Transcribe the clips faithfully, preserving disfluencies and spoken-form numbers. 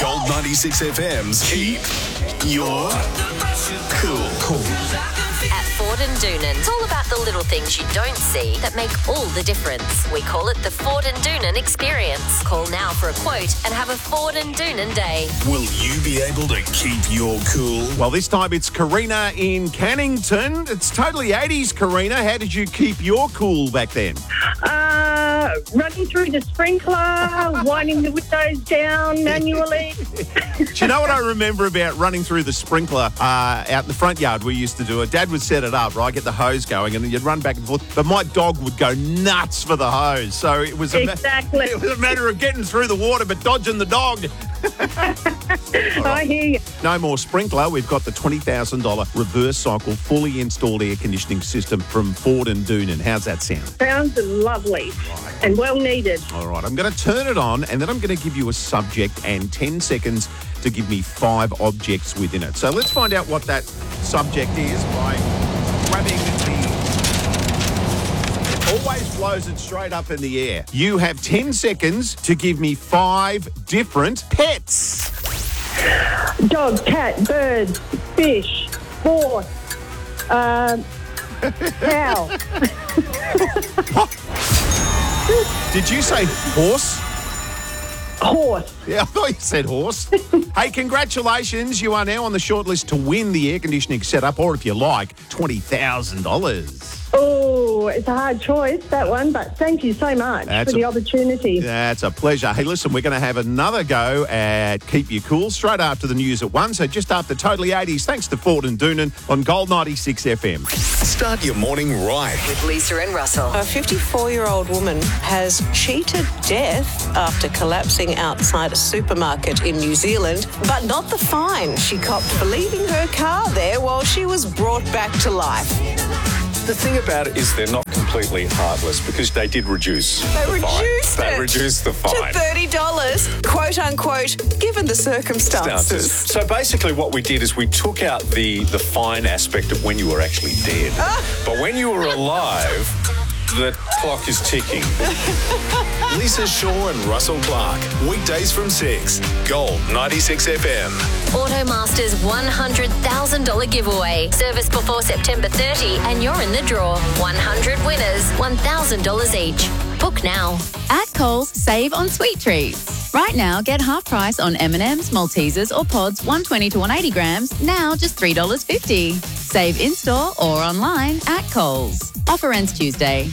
Gold ninety-six F M's Keep Your Cool. Cool. At Ford and Doonan, it's all about the little things you don't see that make all the difference. We call it the Ford and Doonan experience. Call now for a quote and have a Ford and Doonan day. Will you be able to keep your cool? Well, this time it's Karina in Cannington. It's totally eighties, Karina. How did you keep your cool back then? Uh, running through the sprinkler, winding the windows down manually. Do you know what I remember about running through the sprinkler uh, out in the front yard? We used to do it. Dad would set it up, right, get the hose going, and then you'd run back and forth. But my dog would go nuts for the hose. So it was a, exactly. ma- it was a matter of getting through the water but dodging the dog. Right. I hear you. No more sprinkler. We've got the twenty thousand dollars reverse cycle, fully installed air conditioning system from Ford and Doonan. How's that sound? Sounds lovely and well needed. All right, I'm going to turn it on and then I'm going to give you a subject and ten seconds to give me five objects within it. So let's find out what that subject is by grabbing the... It always blows it straight up in the air. You have ten seconds to give me five different pets. Dog, cat, bird, fish, horse, um, cow. Did you say horse? Horse. Yeah, I thought you said horse. Hey, congratulations. You are now on the shortlist to win the air conditioning setup, or if you like, twenty thousand dollars. Oh, it's a hard choice, that one, but thank you so much That's for the a- opportunity. That's a pleasure. Hey, listen, we're going to have another go at Keep You Cool straight after the news at one, so just after Totally eighties, thanks to Ford and Doonan on Gold ninety-six F M. Start your morning right. With Lisa and Russell. A fifty-four-year-old woman has cheated death after collapsing outside a supermarket in New Zealand, but not the fine she copped for leaving her car there while she was brought back to life. The thing about it is they're not completely heartless because they did reduce They the reduced fine. it They reduced the fine. to thirty dollars, quote unquote, given the circumstances. So basically what we did is we took out the, the fine aspect of when you were actually dead. But when you were alive, the clock is ticking. Lisa Shaw and Russell Clark. Weekdays from six. Gold ninety-six F M. Automaster's one hundred thousand dollars giveaway. Service before September thirtieth and you're in the draw. one hundred winners, one thousand dollars each. Book now. At Coles, save on sweet treats. Right now, get half price on M and M's, Maltesers or Pods one twenty to one eighty grams, now just three dollars fifty. Save in-store or online at Coles. Offer ends Tuesday.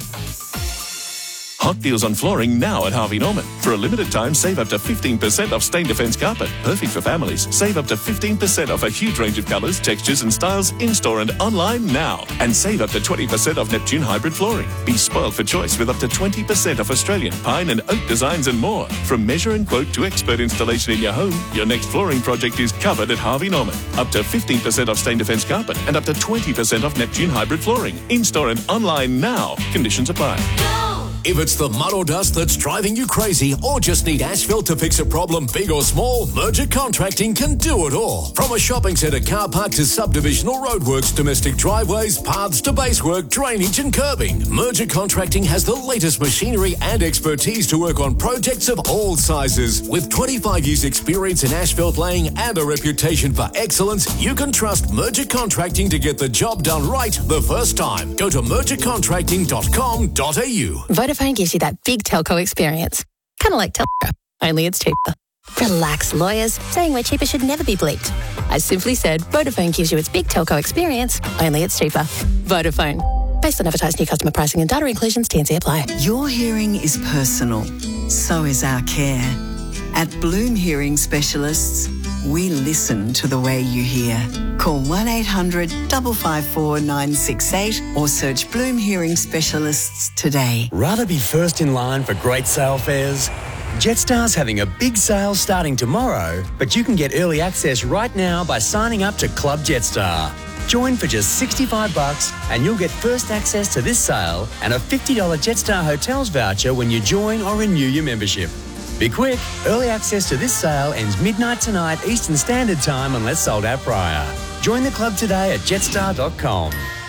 Hot deals on flooring now at Harvey Norman. For a limited time, save up to fifteen percent off Stain Defence carpet. Perfect for families. Save up to fifteen percent off a huge range of colours, textures and styles in-store and online now. And save up to twenty percent off Neptune hybrid flooring. Be spoiled for choice with up to twenty percent off Australian, pine and oak designs and more. From measure and quote to expert installation in your home, your next flooring project is covered at Harvey Norman. Up to fifteen percent off Stain Defence carpet and up to twenty percent off Neptune hybrid flooring. In-store and online now. Conditions apply. If it's the mud or dust that's driving you crazy or just need asphalt to fix a problem big or small, Merger Contracting can do it all. From a shopping centre car park to subdivisional roadworks, domestic driveways, paths to basework, drainage and curbing, Merger Contracting has the latest machinery and expertise to work on projects of all sizes. With twenty-five years experience in asphalt laying and a reputation for excellence, you can trust Merger Contracting to get the job done right the first time. Go to merger contracting dot com dot a u. Vodafone gives you that big telco experience. Kind of like Telstra, only it's cheaper. Relax, lawyers. Saying we're cheaper should never be bleeped. I simply said Vodafone gives you its big telco experience, only it's cheaper. Vodafone. Based on advertised new customer pricing and data inclusions, T and C apply. Your hearing is personal. So is our care. At Bloom Hearing Specialists, we listen to the way you hear. Call one eight hundred five five four nine six eight or search Bloom Hearing Specialists today. Rather be first in line for great sale fares? Jetstar's having a big sale starting tomorrow, but you can get early access right now by signing up to Club Jetstar. Join for just sixty-five bucks and you'll get first access to this sale and a fifty dollars Jetstar Hotels voucher when you join or renew your membership. Be quick, early access to this sale ends midnight tonight Eastern Standard Time unless sold out prior. Join the club today at jetstar dot com.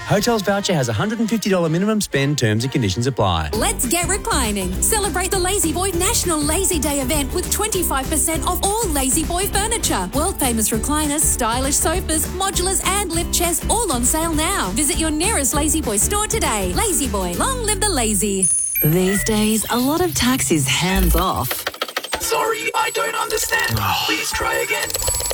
Hotels Voucher has a one hundred fifty dollars minimum spend. Terms and conditions apply. Let's get reclining. Celebrate the Lazy Boy National Lazy Day event with twenty-five percent off all Lazy Boy furniture. World famous recliners, stylish sofas, modulars and lift chairs all on sale now. Visit your nearest Lazy Boy store today. Lazy Boy, long live the lazy. These days, a lot of tax is hands off. Sorry, I don't understand. Please try again.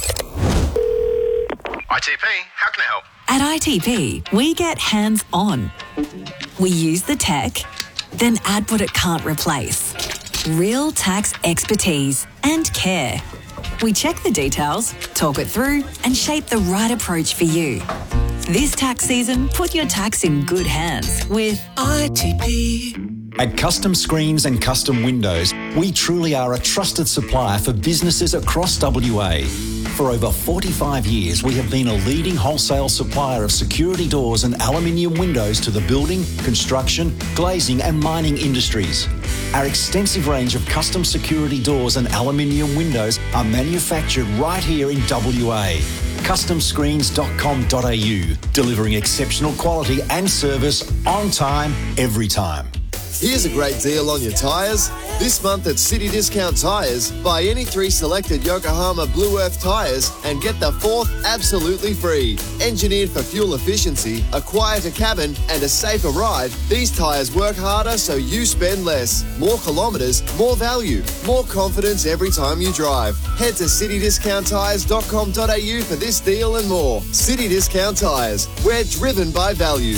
I T P, how can I help? At I T P, we get hands on. We use the tech, then add what it can't replace. Real tax expertise and care. We check the details, talk it through, and shape the right approach for you. This tax season, put your tax in good hands with I T P. At Custom Screens and Custom Windows, we truly are a trusted supplier for businesses across W A. For over forty-five years, we have been a leading wholesale supplier of security doors and aluminium windows to the building, construction, glazing and mining industries. Our extensive range of custom security doors and aluminium windows are manufactured right here in W A. custom screens dot com dot a u, delivering exceptional quality and service on time, every time. Here's a great deal on your tyres. This month at City Discount Tyres, buy any three selected Yokohama Blue Earth tyres and get the fourth absolutely free. Engineered for fuel efficiency, a quieter cabin and a safer ride, these tyres work harder so you spend less. More kilometres, more value, more confidence every time you drive. Head to city discount tyres dot com dot a u for this deal and more. City Discount Tyres, we're driven by value.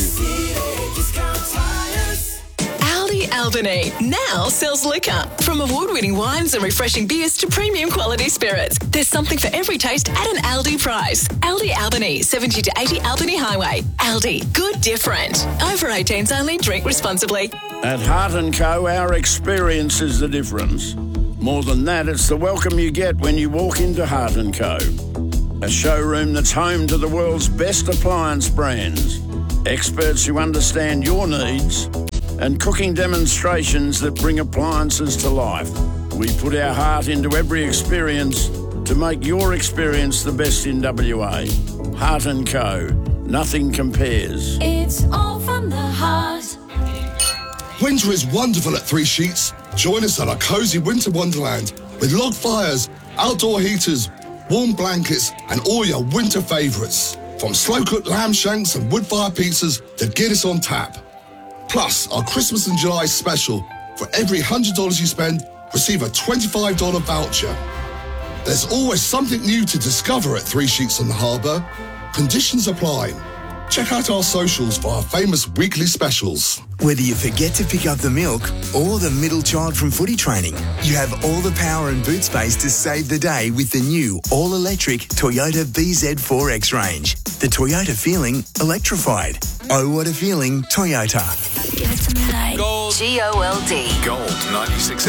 Aldi Albany now sells liquor. From award-winning wines and refreshing beers to premium quality spirits, there's something for every taste at an Aldi price. Aldi Albany, seventy to eighty Albany Highway. Aldi, good different. Over eighteens only, drink responsibly. At Heart and Co, our experience is the difference. More than that, it's the welcome you get when you walk into Heart and Co. A showroom that's home to the world's best appliance brands. Experts who understand your needs and cooking demonstrations that bring appliances to life. We put our heart into every experience to make your experience the best in W A. Heart and Co. Nothing compares. It's all from the heart. Winter is wonderful at Three Sheets. Join us on a cosy winter wonderland with log fires, outdoor heaters, warm blankets and all your winter favourites. From slow-cooked lamb shanks and wood-fire pizzas to Guinness on tap. Plus, our Christmas in July special. For every one hundred dollars you spend, receive a twenty-five dollars voucher. There's always something new to discover at Three Sheets on the Harbour. Conditions apply. Check out our socials for our famous weekly specials. Whether you forget to pick up the milk or the middle child from footy training, you have all the power and boot space to save the day with the new all-electric Toyota B Z four X range. The Toyota feeling electrified. Oh, what a feeling, Toyota. Gold. G O L D. Gold ninety-six